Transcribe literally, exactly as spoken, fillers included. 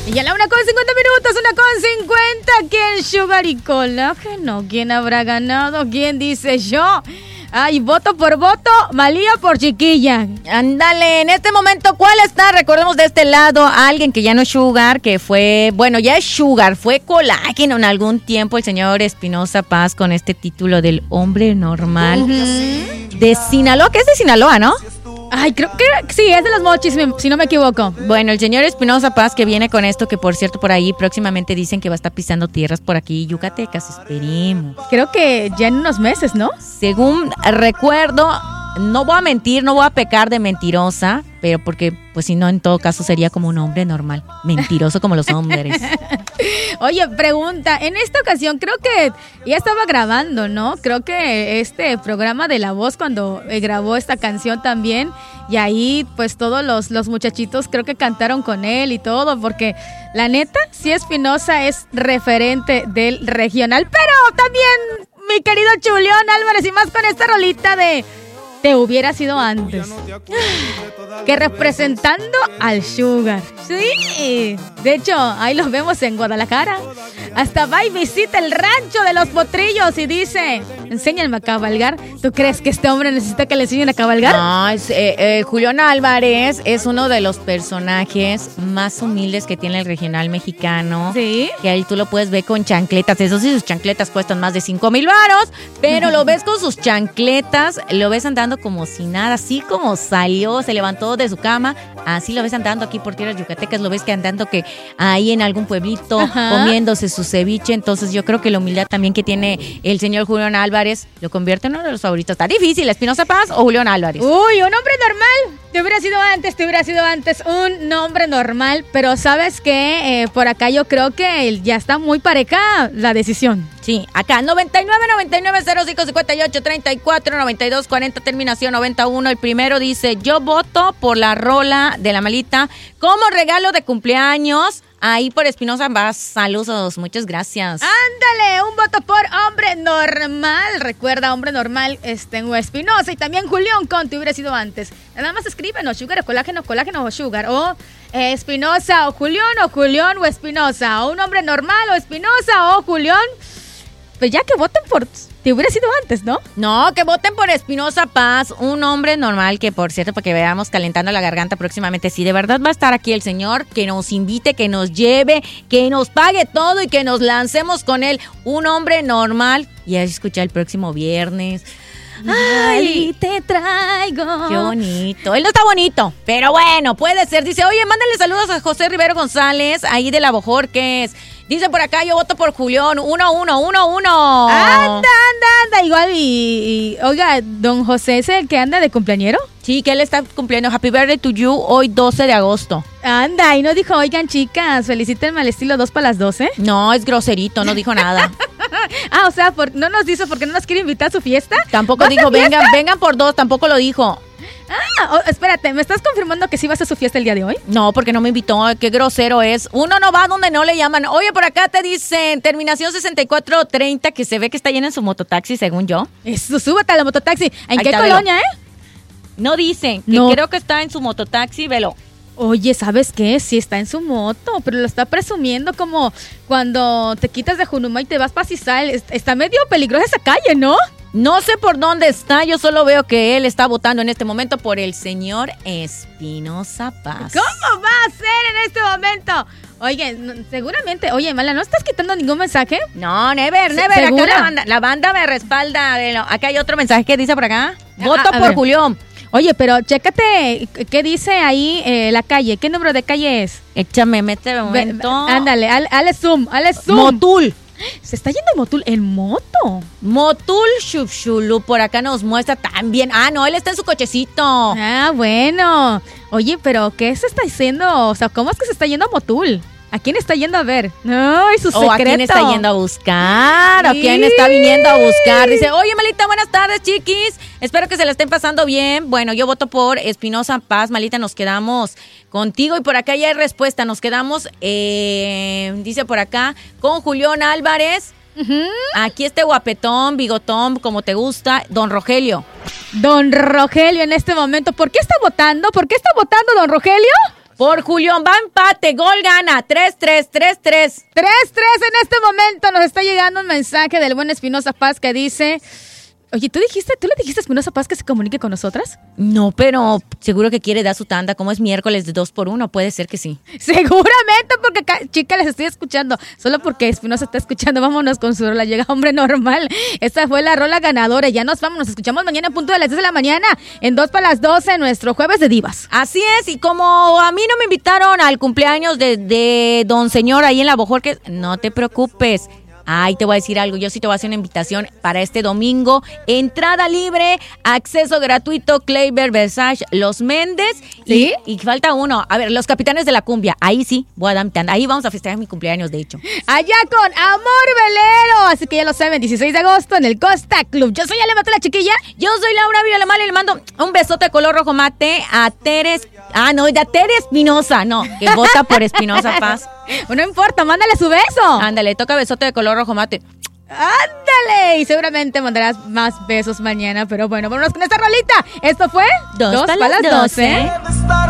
Y a la una con cincuenta minutos, una con cincuenta. ¿Quién Sugar y Colágeno? ¿Quién habrá ganado? ¿Quién dice yo? Ay, voto por voto, Malía por chiquilla. Ándale, en este momento, ¿cuál está? Recordemos de este lado a alguien que ya no es Sugar, que fue, bueno, ya es Sugar, fue Colágeno en algún tiempo, el señor Espinosa Paz con este título del hombre normal. Uh-huh. De Sinaloa, que es de Sinaloa, ¿no? Ay, creo que sí, es de los Mochis, si no me equivoco. Bueno, el señor Espinosa Paz que viene con esto, que por cierto por ahí próximamente dicen que va a estar pisando tierras por aquí, Yucatecas, esperemos. Creo que ya en unos meses, ¿no? Según recuerdo, no voy a mentir, no voy a pecar de mentirosa, pero porque, pues si no, en todo caso sería como un hombre normal, mentiroso como los hombres. Oye, pregunta, en esta ocasión creo que ya estaba grabando, ¿no? Creo que este programa de La Voz cuando eh, grabó esta canción también, y ahí pues todos los, los muchachitos creo que cantaron con él y todo, porque la neta, sí Espinosa es referente del regional, pero también mi querido Julián Álvarez y más con esta rolita de Te hubiera sido antes, que representando al Sugar. Sí, de hecho, ahí los vemos en Guadalajara. Hasta va y visita el rancho de los potrillos y dice, enséñame a cabalgar. ¿Tú crees que este hombre necesita que le enseñen a cabalgar? No, es, eh, eh, Julián Álvarez es uno de los personajes más humildes que tiene el regional mexicano. Sí. Que ahí tú lo puedes ver con chancletas. Eso sí, sus chancletas cuestan más de cinco mil varos, pero lo ves con sus chancletas, lo ves andando como si nada, así como salió, se levantó de su cama, así lo ves andando aquí por tierras yucatecas, lo ves que andando que ahí en algún pueblito, ajá, comiéndose su ceviche. Entonces yo creo que la humildad también que tiene el señor Julián Álvarez lo convierte en uno de los favoritos. Está difícil, ¿Espinosa Paz o Julián Álvarez? Uy, un hombre normal. Te hubiera sido antes, te hubiera sido antes un nombre normal, pero ¿sabes qué? Eh, por acá yo creo que ya está muy pareja la decisión. Sí, acá noventa y nueve, noventa y nueve, cero cinco, cincuenta y ocho, treinta y cuatro, noventa y dos, cuarenta, terminación noventa y uno. El primero dice, yo voto por la rola de la Malita como regalo de cumpleaños. Ahí por Espinosa Paz, saludos, muchas gracias. Ándale, un voto por hombre normal. Recuerda, hombre normal, este, o Espinosa y también Julián con te hubiera sido antes. Nada más escríbenos, Sugar o Colágeno, Colágeno o Sugar, o eh, Espinosa o Julián, o Julián o Espinosa, o un hombre normal o Espinosa o Julián. Pues ya que voten por te hubiera sido antes, ¿no? No, que voten por Espinosa Paz, un hombre normal que, por cierto, para que veamos calentando la garganta próximamente, sí, de verdad va a estar aquí el señor, que nos invite, que nos lleve, que nos pague todo y que nos lancemos con él, un hombre normal. Y a escuchar el próximo viernes. Ay, te traigo. Qué bonito. Él no está bonito, pero bueno, puede ser. Dice, oye, mándale saludos a José Rivero González, ahí de La Bojorquez. Dice por acá, yo voto por Julián. Uno, uno, uno, uno. Anda, anda, anda. Igual, y, y oiga, don José es el que anda de cumpleañero. Sí, que él está cumpliendo Happy Birthday to you hoy doce de agosto. Anda, y no dijo, oigan, chicas, felicítenme al estilo dos para las doce. No, es groserito, no dijo nada. Ah, o sea, por, no nos dice porque no nos quiere invitar a su fiesta. Tampoco dijo, vengan, vengan por dos, tampoco lo dijo. Ah, oh, espérate, ¿me estás confirmando que sí vas a su fiesta el día de hoy? No, porque no me invitó, qué grosero es. Uno no va donde no le llaman. Oye, por acá te dicen, terminación sesenta y cuatro treinta, que se ve que está llena en su mototaxi, según yo. Eso, súbete a la mototaxi. ¿En Ahí qué está, colonia, velo. eh? No dicen, que no. Creo que está en su mototaxi, velo. Oye, ¿sabes qué? Sí está en su moto, pero lo está presumiendo como cuando te quitas de Junuma y te vas para Cisal. Está medio peligrosa esa calle, ¿no? No sé por dónde está, yo solo veo que él está votando en este momento por el señor Espinosa Paz. ¿Cómo va a ser en este momento? Oye, no, seguramente, oye, Mala, ¿no estás quitando ningún mensaje? No, never, never. ¿Segura? Acá la banda, la banda me respalda. De lo, acá hay otro mensaje que dice por acá. Voto a, a por ver. Julián. Oye, pero chécate, ¿qué dice ahí eh, la calle? ¿Qué número de calle es? Échame, mete de momento. Ve, ándale, hale zoom, hale zoom. Motul. Se está yendo Motul en moto. Motul Shubshulu, por acá nos muestra también. Ah, no, él está en su cochecito. Ah, bueno. Oye, pero ¿qué se está haciendo? O sea, ¿cómo es que se está yendo a Motul? ¿A quién está yendo a ver? Ay, su secreto. O a quién está yendo a buscar, sí. O quién está viniendo a buscar. Dice, oye, Malita, buenas tardes, chiquis. Espero que se la estén pasando bien. Bueno, yo voto por Espinosa Paz. Malita, nos quedamos contigo. Y por acá ya hay respuesta. Nos quedamos, eh, dice por acá, con Julián Álvarez. Uh-huh. Aquí este guapetón, bigotón, como te gusta, don Rogelio. Don Rogelio en este momento. ¿Por qué está votando? ¿Por qué está votando don Rogelio? Por Julián, va empate, gol gana, tres tres, tres tres. tres tres en este momento nos está llegando un mensaje del buen Espinosa Paz que dice... Oye, ¿tú dijiste, tú le dijiste a Espinosa Paz que se comunique con nosotras? No, pero seguro que quiere dar su tanda. Como es miércoles de dos por uno, puede ser que sí. Seguramente, porque chica, les estoy escuchando. Solo porque Espinosa está escuchando. Vámonos con su rola. Llega Hombre Normal. Esta fue la rola ganadora. Ya nos vamos. Nos escuchamos mañana a punto de las diez de la mañana. En dos para las doce, nuestro jueves de divas. Así es. Y como a mí no me invitaron al cumpleaños de, de don señor ahí en la Bojorquez, no te preocupes. Ay, te voy a decir algo, yo sí te voy a hacer una invitación para este domingo. Entrada libre, acceso gratuito, Kleiber, Versace, Los Méndez. ¿Sí? Y, y falta uno. A ver, los Capitanes de la Cumbia. Ahí sí, voy a dar mi tanda. Ahí vamos a festejar mi cumpleaños, de hecho. Allá con Amor Velero. Así que ya lo saben, dieciséis de agosto en el Costa Club. Yo soy Ale Mato, la chiquilla. Yo soy Laura Villalamar y le mando un besote color rojo mate a Teres. Ah, no, a Tere Espinosa. No, que vota por Espinosa Paz. No importa, mándale su beso. Ándale, toca besote de color rojo mate. Ándale. Y seguramente mandarás más besos mañana. Pero bueno, vámonos con esta rolita. Esto fue Dos, Dos para las doce.